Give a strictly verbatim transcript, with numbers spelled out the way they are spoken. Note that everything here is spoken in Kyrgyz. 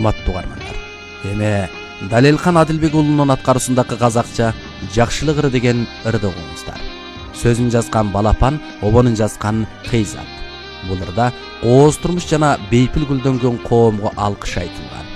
урматтуу угармандар. Эми Далелхан Адилбек уулунун аткаруусундагы казакча Жакшылык ыры деген ырды угуңуздар. Сөзүн жазган Балапан, обонун жазган Кыйзат. Бул ырда ооз турмуш жана бейпил гүлдөнгөн коомго алкыш айтылган.